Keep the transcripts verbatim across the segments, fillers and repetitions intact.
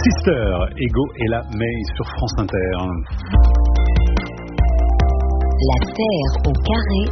Sister, Ego et la May sur France Inter. La Terre au carré,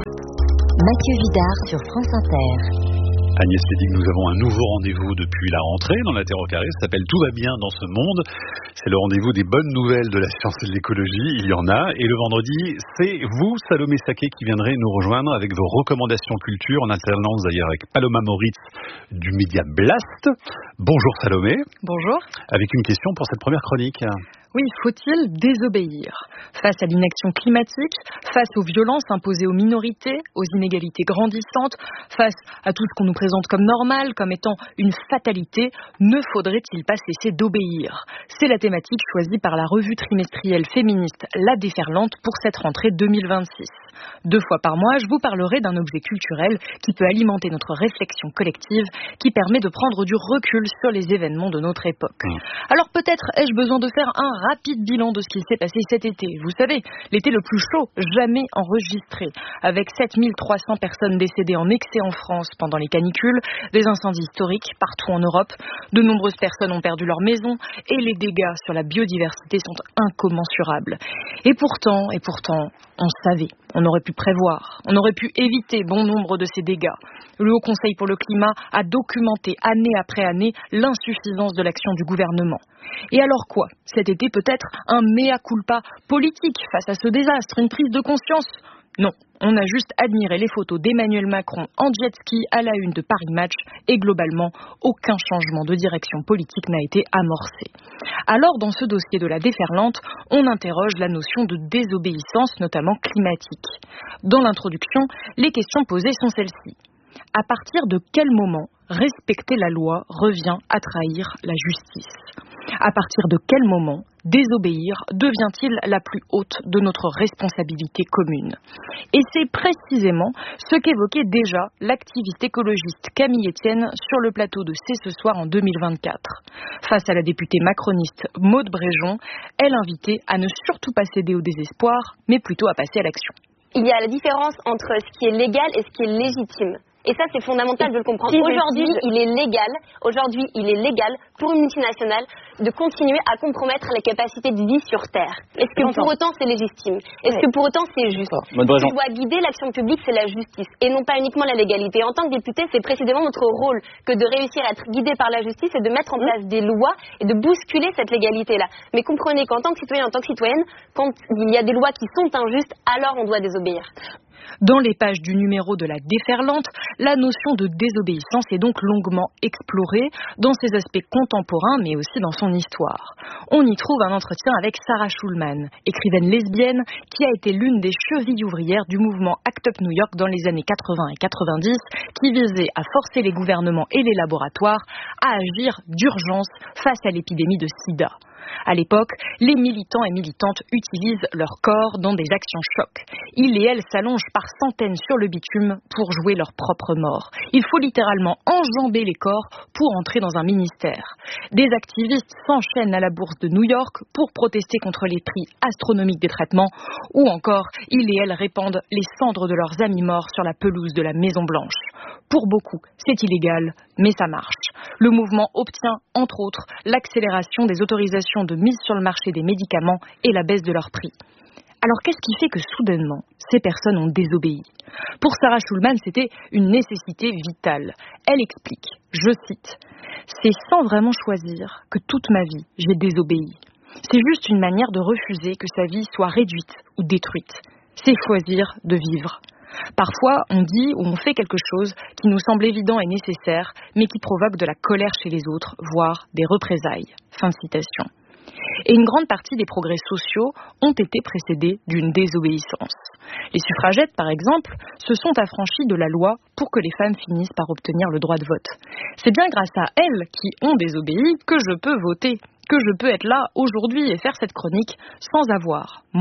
Mathieu Vidard sur France Inter. Agnès Lédig, nous avons un nouveau rendez-vous depuis la rentrée dans la Terre au carré. Ça s'appelle Tout va bien dans ce monde. C'est le rendez-vous des bonnes nouvelles de la science et de l'écologie. Il y en a. Et le vendredi, c'est vous, Salomé Saquet, qui viendrez nous rejoindre avec vos recommandations culture, en alternance d'ailleurs avec Paloma Moritz du Média Blast. Bonjour Salomé. Bonjour. Avec une question pour cette première chronique. Oui, faut-il désobéir face à l'inaction climatique, face aux violences imposées aux minorités, aux inégalités grandissantes, face à tout ce qu'on nous présente comme normal, comme étant une fatalité, ne faudrait-il pas cesser d'obéir ? C'est la thématique choisie par la revue trimestrielle féministe La Déferlante pour cette rentrée deux mille vingt-six. Deux fois par mois, je vous parlerai d'un objet culturel qui peut alimenter notre réflexion collective, qui permet de prendre du recul sur les événements de notre époque. Mmh. Alors peut-être ai-je besoin de faire un rapide bilan de ce qui s'est passé cet été. Vous savez, l'été le plus chaud jamais enregistré, avec sept mille trois cents personnes décédées en excès en France pendant les canicules, des incendies historiques partout en Europe, de nombreuses personnes ont perdu leur maison et les dégâts sur la biodiversité sont incommensurables. Et pourtant, et pourtant, on savait, on aurait pu prévoir, on aurait pu éviter bon nombre de ces dégâts. Le Haut Conseil pour le climat a documenté année après année l'insuffisance de l'action du gouvernement. Et alors quoi ? Cet été peut-être un mea culpa politique face à ce désastre, une prise de conscience ? Non, on a juste admiré les photos d'Emmanuel Macron en jet ski à la une de Paris Match et globalement, aucun changement de direction politique n'a été amorcé. Alors, dans ce dossier de la déferlante, on interroge la notion de désobéissance, notamment climatique. Dans l'introduction, les questions posées sont celles-ci. À partir de quel moment respecter la loi revient à trahir la justice ? À partir de quel moment désobéir devient-il la plus haute de notre responsabilité commune ? Et c'est précisément ce qu'évoquait déjà l'activiste écologiste Camille Etienne sur le plateau de C'est ce soir en deux mille vingt-quatre. Face à la députée macroniste Maude Bréjon, elle invitait à ne surtout pas céder au désespoir, mais plutôt à passer à l'action. Il y a la différence entre ce qui est légal et ce qui est légitime. Et ça, c'est fondamental de le comprendre. Aujourd'hui, il est légal, aujourd'hui, il est légal pour une multinationale de continuer à compromettre la capacité de vie sur Terre. Est-ce que pour autant c'est légitime ? Est-ce que pour autant c'est juste ? Ce qui doit guider l'action publique, c'est la justice et non pas uniquement la légalité. En tant que député, c'est précisément notre rôle que de réussir à être guidé par la justice et de mettre en place des lois et de bousculer cette légalité-là. Mais comprenez qu'en tant que citoyen, en tant que citoyenne, quand il y a des lois qui sont injustes, alors on doit désobéir. Dans les pages du numéro de la Déferlante, la notion de désobéissance est donc longuement explorée dans ses aspects contemporains, mais aussi dans son histoire. On y trouve un entretien avec Sarah Schulman, écrivaine lesbienne qui a été l'une des chevilles ouvrières du mouvement Act Up New York dans les années quatre-vingts et quatre-vingt-dix, qui visait à forcer les gouvernements et les laboratoires à agir d'urgence face à l'épidémie de sida. À l'époque, les militants et militantes utilisent leur corps dans des actions chocs. Ils et elles s'allongent par centaines sur le bitume pour jouer leur propre mort. Il faut littéralement enjamber les corps pour entrer dans un ministère. Des activistes s'enchaînent à la bourse de New York pour protester contre les prix astronomiques des traitements, ou encore, ils et elles répandent les cendres de leurs amis morts sur la pelouse de la Maison Blanche. Pour beaucoup, c'est illégal, mais ça marche. Le mouvement obtient, entre autres, l'accélération des autorisations de mise sur le marché des médicaments et la baisse de leur prix. Alors qu'est-ce qui fait que soudainement, ces personnes ont désobéi ? Pour Sarah Schulman, c'était une nécessité vitale. Elle explique, je cite, « C'est sans vraiment choisir que toute ma vie, j'ai désobéi. C'est juste une manière de refuser que sa vie soit réduite ou détruite. C'est choisir de vivre. » Parfois, on dit ou on fait quelque chose qui nous semble évident et nécessaire, mais qui provoque de la colère chez les autres, voire des représailles. Fin de citation. Et une grande partie des progrès sociaux ont été précédés d'une désobéissance. Les suffragettes, par exemple, se sont affranchies de la loi pour que les femmes finissent par obtenir le droit de vote. C'est bien grâce à elles qui ont désobéi que je peux voter, que je peux être là aujourd'hui et faire cette chronique sans avoir, moi,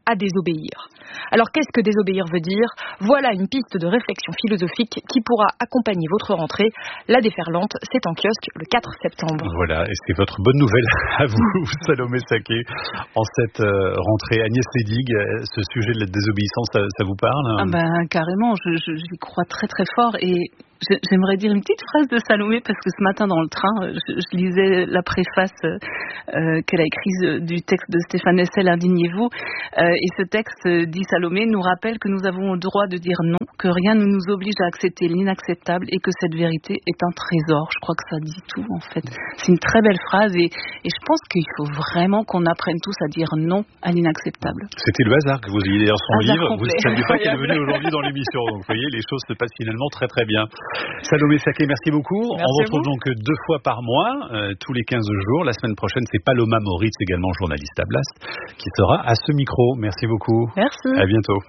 à désobéir. Alors qu'est-ce que désobéir veut dire ? Voilà une piste de réflexion philosophique qui pourra accompagner votre rentrée. La déferlante, c'est en kiosque le quatre septembre. Voilà, et c'est votre bonne nouvelle à vous, Salomé Saké, en cette euh, rentrée. Agnès Ledig, ce sujet de la désobéissance, ça, ça vous parle ? Ah ben carrément, je, je, j'y crois très très fort et j'aimerais dire une petite phrase de Salomé parce que ce matin dans le train, je, je lisais la préface euh, qu'elle a écrite du texte de Stéphane Hessel, Indignez-vous, euh, et ce texte, dit Salomé, nous rappelle que nous avons le droit de dire non, que rien ne nous oblige à accepter l'inacceptable et que cette vérité est un trésor. Je crois que ça dit tout en fait. C'est une très belle phrase et, et je pense qu'il faut vraiment qu'on apprenne tous à dire non à l'inacceptable. C'était le hasard que vous ayez d'ailleurs son hasard livre. complet. Vous ne saviez pas qu'elle est venue aujourd'hui dans l'émission. Donc vous voyez, les choses se passent finalement très très bien. Salomé Saké, merci beaucoup. Merci. On retrouve donc deux fois par mois, euh, tous les quinze jours. La semaine prochaine, c'est Paloma Moritz, également journaliste à Blast, qui sera à ce micro. Merci beaucoup. Merci. À bientôt.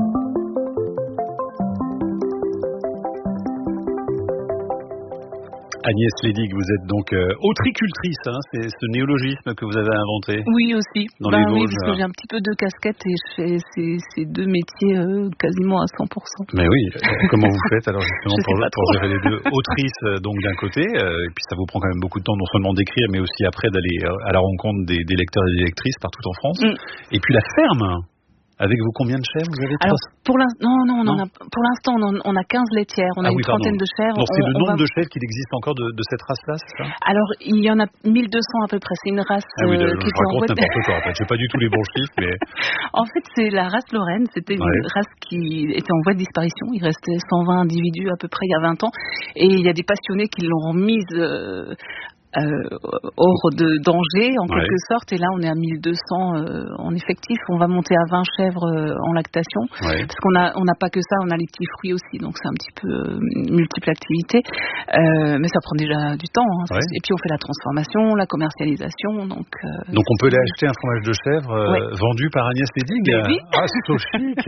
Agnès Ledig, vous êtes donc euh, autricultrice, hein, c'est ce néologisme que vous avez inventé. Oui, aussi. Dans ben, les oui, Vosges. parce que j'ai un petit peu de casquette et je fais ces, ces deux métiers euh, quasiment à cent pour cent. Mais oui, euh, comment vous faites alors justement Je pour, sais pas pour trop. gérer les deux? Autrice euh, donc d'un côté, euh, et puis ça vous prend quand même beaucoup de temps non seulement d'écrire, mais aussi après d'aller euh, à la rencontre des, des lecteurs et des lectrices partout en France. Mm. Et puis la ferme. Avec vous, combien de chèvres vous avez? Alors, pour l'instant, non, non, non. On a, pour l'instant, on, en, on a quinze laitières, on ah a oui, une trentaine pardon. de chèvres. Donc c'est on, le on nombre va... de chèvres qu'il existe encore de, de cette race-là, c'est ça? Alors, il y en a mille deux cents à peu près. C'est une race Ah oui, euh, je, qui je était en raconte voie de... n'importe quoi en fait. J'ai pas du tout les bons chiffres, mais... En fait, c'est la race Lorraine. C'était une Ouais. race qui était en voie de disparition. Il restait cent vingt individus à peu près il y a vingt ans. Et il y a des passionnés qui l'ont remise... Euh, Euh, hors de danger en Ouais. quelque sorte, et là on est à mille deux cents euh, en effectif. On va monter à vingt chèvres euh, en lactation, Ouais. parce qu'on a on n'a pas que ça, on a les petits fruits aussi, donc c'est un petit peu euh, multiple activité, euh, mais ça prend déjà du temps, hein. Ouais. Et puis on fait la transformation, la commercialisation, donc euh, Donc on peut aller acheter un fromage de chèvre euh, Ouais. vendu par Agnès Ledig. Mais oui. Ah, c'est trop chic.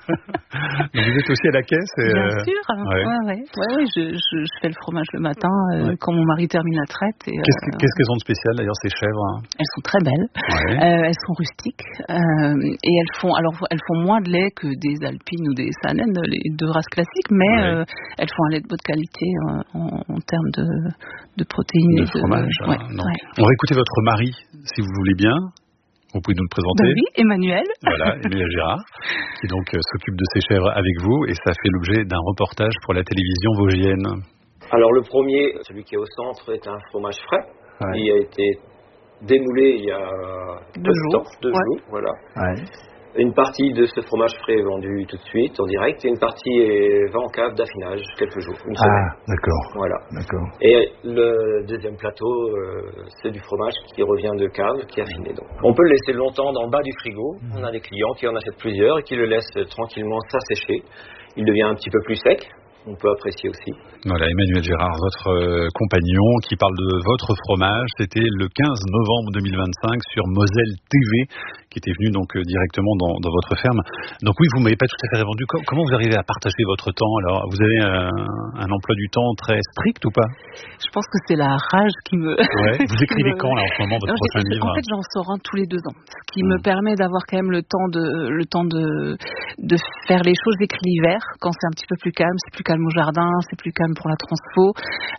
Donc vous êtes aussi à la caisse et, bien euh, sûr, ouais. ouais, ouais, ouais, ouais, je, je, je fais le fromage le matin euh, Ouais. quand mon mari termine la traite. Et, Qu'est-ce, que, euh, qu'est-ce qu'elles ont de spécial d'ailleurs ces chèvres, hein? elles sont très belles. Ouais. Euh, elles sont rustiques euh, et elles font alors elles font moins de lait que des alpines ou des saanen, les deux races classiques, mais Ouais. euh, elles font un lait de bonne qualité euh, en, en termes de, de protéines De et de fromage. ouais, hein, donc. ouais. On va écouter votre mari, si vous voulez bien. Vous pouvez nous le présenter. Ben oui, Emmanuel. Voilà, Emmanuel Gérard, qui donc euh, s'occupe de ces chèvres avec vous, et ça fait l'objet d'un reportage pour la télévision vosgienne. Alors le premier, celui qui est au centre, est un fromage frais. Ouais. Il a été démoulé il y a Deux peu de jours. temps, deux Ouais. jours, voilà. Ouais. Une partie de ce fromage frais est vendue tout de suite, en direct, et une partie est va en cave d'affinage, quelques jours, une semaine. Ah, d'accord. Voilà. D'accord. Et le deuxième plateau, euh, c'est du fromage qui revient de cave, qui est affiné. Donc. On peut le laisser longtemps dans le bas du frigo. On a des clients qui en achètent plusieurs et qui le laissent tranquillement s'assécher. Il devient un petit peu plus sec. On peut apprécier aussi. Voilà, Emmanuel Gérard, votre euh, compagnon, qui parle de votre fromage. C'était le quinze novembre deux mille vingt-cinq sur Moselle T V, qui était venu donc euh, directement dans, dans votre ferme. Donc oui, vous m'avez pas tout à fait répondu. Com- Comment vous arrivez à partager votre temps? Alors, vous avez un, un emploi du temps très strict ou pas? Je pense que c'est la rage qui me. Ouais. Vous écrivez qui me- quand là en ce moment votre Non, prochain j'ai- livre? En fait, j'en sors un tous les deux ans, ce qui Mm. me permet d'avoir quand même le temps de le temps de de faire les choses. J'écris l'hiver quand c'est un petit peu plus calme, c'est plus calme au jardin, c'est plus calme pour la transfo.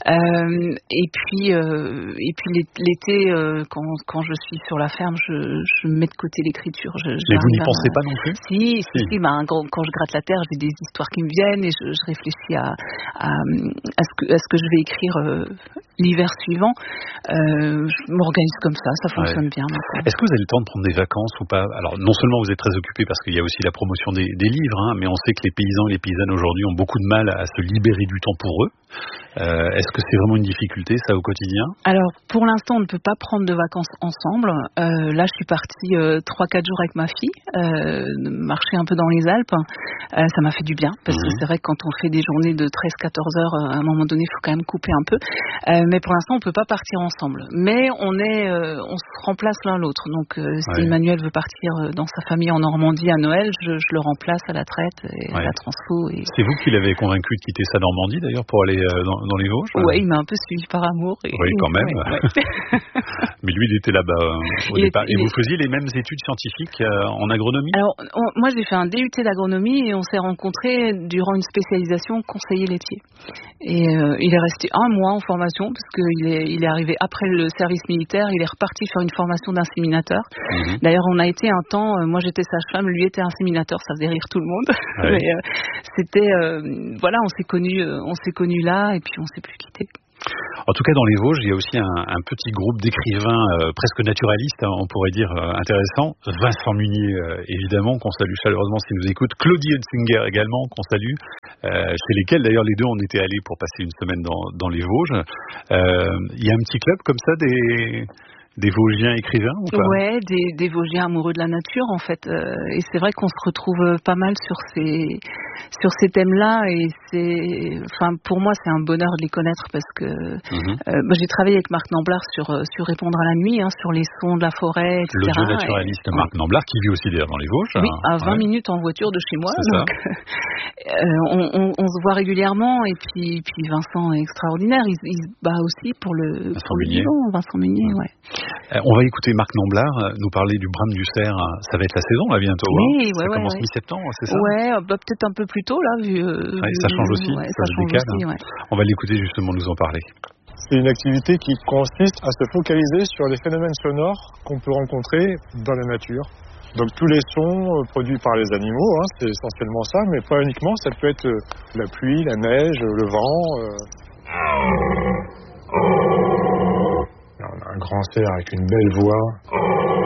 Euh, et puis euh, et puis l'été, euh, quand quand je suis sur la ferme, je, je mets de côté l'écriture. Je, Mais vous n'y j'arrive à- pensez pas non plus? Si, si, Si. si. Ben, quand, quand je gratte la terre, j'ai des histoires qui me viennent et je, je réfléchis à, à, à, ce que, à ce que je vais écrire euh, l'hiver suivant. Euh, je m'organise comme ça, ça fonctionne Ouais. bien maintenant. Est-ce que vous avez le temps de prendre des vacances ou pas? Alors, non seulement vous êtes très occupé parce qu'il y a aussi la promotion des, des livres, hein, mais on sait que les paysans et les paysannes aujourd'hui ont beaucoup de mal à se libérer du temps pour eux. Euh, est-ce que c'est vraiment une difficulté, ça, au quotidien? Alors, pour l'instant, on ne peut pas prendre de vacances ensemble. Euh, là, je suis partie euh, trois quatre jours avec ma fille, euh, marcher un peu dans les Alpes. Euh, ça m'a fait du bien, parce Mmh. que c'est vrai que quand on fait des journées de treize quatorze heures, euh, à un moment donné, il faut quand même couper un peu. Euh, mais pour l'instant, on ne peut pas partir ensemble. Mais on est, euh, on se remplace l'un l'autre. Donc, euh, si Ouais. Emmanuel veut partir euh, dans sa famille en Normandie à Noël, je, je le remplace à la traite et Ouais. à la transfo. Et... C'est vous qui l'avez convaincu de quitter sa Normandie, d'ailleurs, pour aller euh, dans, dans les Vosges? Ouais, il m'a un peu suivi par amour. Et... Oui, quand même. Ouais, ouais. Mais lui, il était là-bas euh, au il départ. Est, et vous est... faisiez les mêmes études scientifiques euh, en agronomie? Alors, on, moi, j'ai fait un D U T d'agronomie et on s'est rencontrés durant une spécialisation conseiller laitier. Et euh, il est resté un mois en formation parce qu'il est, il est arrivé après le service militaire. Il est reparti faire une formation d'inséminateur. Mmh. D'ailleurs, on a été un temps, euh, moi j'étais sage-femme, lui était inséminateur, ça faisait rire tout le monde. Ouais. Mais euh, c'était, euh, voilà, on s'est connus, euh, on s'est connus là et puis on s'est plus quittés. En tout cas, dans les Vosges, il y a aussi un, un petit groupe d'écrivains euh, presque naturalistes, hein, on pourrait dire euh, intéressant. Vincent Munier, euh, évidemment, qu'on salue chaleureusement s'il nous écoute. Claudie Hunsinger également, qu'on salue. Euh, chez lesquels, d'ailleurs, les deux, on était allés pour passer une semaine dans, dans les Vosges. Euh, il y a un petit club comme ça des... Des Vosgiens écrivains ou pas? Ouais, des, des Vosgiens amoureux de la nature en fait. Euh, et c'est vrai qu'on se retrouve pas mal sur ces sur ces thèmes-là. Et c'est, enfin, pour moi, c'est un bonheur de les connaître parce que mm-hmm. euh, bah, j'ai travaillé avec Marc Namblard sur sur Répondre à la nuit, hein, sur les sons de la forêt, et cetera. Le naturaliste et, Marc ouais. Namblard qui vit aussi d'ailleurs dans les Vosges. Oui, à vingt ouais. minutes en voiture de chez moi. C'est donc euh, on, on, on se voit régulièrement. Et puis puis Vincent est extraordinaire. Il, il se bat aussi pour le Vincent pour Munier. Le vivant, Vincent Munier, ouais. Euh, on va écouter Marc Namblard nous parler du brame du cerf. Ça va être la saison là bientôt. Oui, hein. Ça ouais, commence ouais. mi-septembre, c'est ça? Ouais, bah, peut-être un peu plus tôt là. Vu, euh, ouais, ça change aussi. Ouais, ça ça change décale, aussi. hein. Ouais. On va l'écouter justement nous en parler. C'est une activité qui consiste à se focaliser sur les phénomènes sonores qu'on peut rencontrer dans la nature. Donc tous les sons produits par les animaux, hein, c'est essentiellement ça, mais pas uniquement. Ça peut être la pluie, la neige, le vent. Euh... On a un grand cerf avec une belle voix.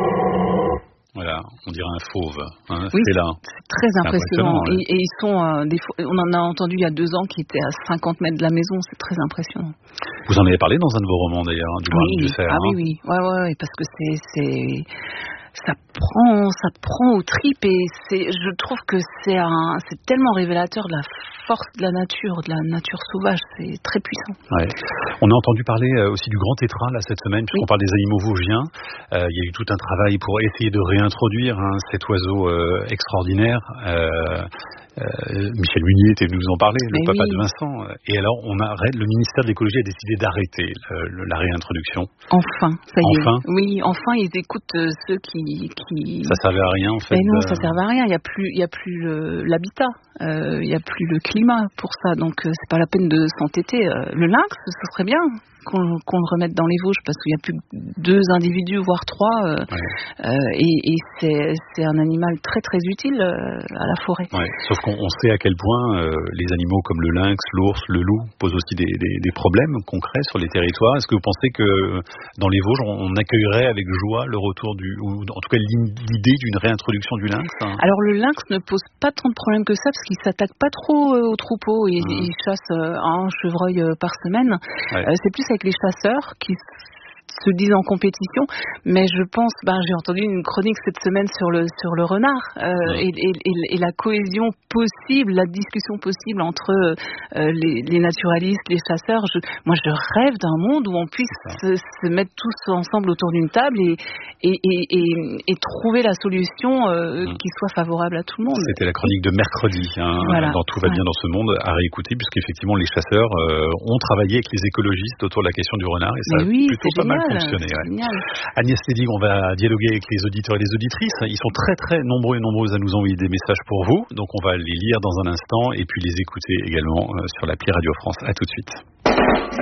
Voilà, on dirait un fauve. Hein, oui, c'est là. C'est très impressionnant. impressionnant ouais. et, et ils sont, euh, des fois, on en a entendu il y a deux ans qui étaient à cinquante mètres de la maison. C'est très impressionnant. Vous en avez parlé dans un de vos romans d'ailleurs, du brame oui, du cerf. Ah hein. oui, oui, ouais, ouais, ouais, parce que c'est, c'est, ça prend, ça prend aux tripes et c'est, je trouve que c'est un, c'est tellement révélateur de la force de la nature, de la nature sauvage. C'est très puissant. Ouais. On a entendu parler aussi du grand tétra là cette semaine, puisqu'on oui. parle des animaux vosgiens. Euh, il y a eu tout un travail pour essayer de réintroduire hein, cet oiseau euh, extraordinaire. Euh, Euh, Michel Munier était venu nous en parler, le Mais papa oui. de Vincent. Et alors, on a, le ministère de l'écologie a décidé d'arrêter le, le, la réintroduction. Enfin, ça y enfin. est. Oui, enfin, ils écoutent euh, ceux qui, qui. Ça servait à rien en fait. Mais non, de... ça servait à rien. Il y a plus, il y a plus le, l'habitat, euh, il y a plus le climat pour ça. Donc, euh, c'est pas la peine de s'entêter. Euh, le lynx, ce serait bien. Qu'on, qu'on le remette dans les Vosges parce qu'il n'y a plus que deux individus voire trois euh, ouais. euh, et, et c'est, c'est un animal très très utile euh, à la forêt. Ouais. Sauf qu'on on sait à quel point euh, les animaux comme le lynx, l'ours, le loup posent aussi des, des, des problèmes concrets sur les territoires. Est-ce que vous pensez que dans les Vosges on, on accueillerait avec joie le retour du, ou en tout cas l'idée d'une réintroduction du lynx hein? Alors le lynx ne pose pas tant de problèmes que ça parce qu'il s'attaque pas trop euh, aux troupeaux et mmh. il chasse euh, un chevreuil euh, par semaine. Ouais. Euh, c'est plus avec les chasseurs qui se disent en compétition, mais je pense, ben j'ai entendu une chronique cette semaine sur le sur le renard euh, ouais. et, et, et la cohésion possible, la discussion possible entre euh, les, les naturalistes, les chasseurs. Je, moi, je rêve d'un monde où on puisse se, se mettre tous ensemble autour d'une table et et, et, et, et trouver la solution euh, mmh. qui soit favorable à tout le monde. C'était la chronique de mercredi, hein, voilà. dans Tout va ouais. bien dans ce monde, à réécouter, puisqu'effectivement les chasseurs euh, ont travaillé avec les écologistes autour de la question du renard et ça Mais oui, a plutôt pas génial. mal fonctionné. Ouais. Agnès Lédig, on va dialoguer avec les auditeurs et les auditrices. Ils sont très très nombreux et nombreuses à nous envoyer des messages pour vous. Donc on va les lire dans un instant et puis les écouter également sur l'appli Radio France. À tout de suite.